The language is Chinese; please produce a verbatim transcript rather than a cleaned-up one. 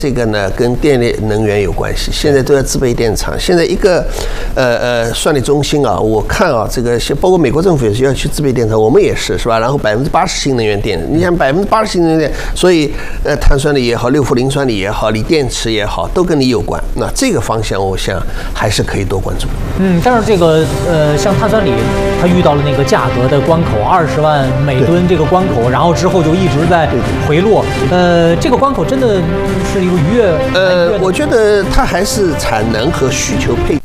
这个呢，跟电力能源有关系。现在都要自备电厂。现在一个，呃呃，算力中心啊，我看啊，这个包括美国政府也是要去自备电厂，我们也是，是吧？然后百分之八十新能源电，你想百分之八十新能源电，所以呃，碳酸锂也好，六氟磷酸锂也好，锂电池也好，都跟你有关。那这个方向，我想还是可以多关注。 嗯，但是这个呃，像碳酸锂，它遇到了那个价格的关口，二十万每吨这个关口，然后之后就一直在回落。呃，这个关口真的是一个逾越。 呃，我觉得它还是产能和需求配